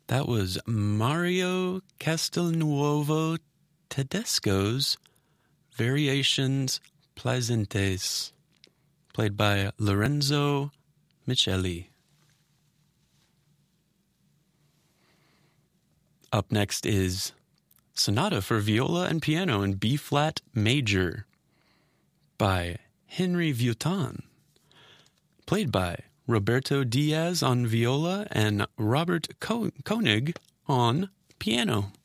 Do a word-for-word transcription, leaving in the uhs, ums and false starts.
That was Mario Castelnuovo Tedesco's Variations Plaisantées, played by Lorenzo Micheli. Up next is Sonata for Viola and Piano in B-flat major by Henry Vieuxtemps, played by Roberto Diaz on viola and Robert Koenig on piano.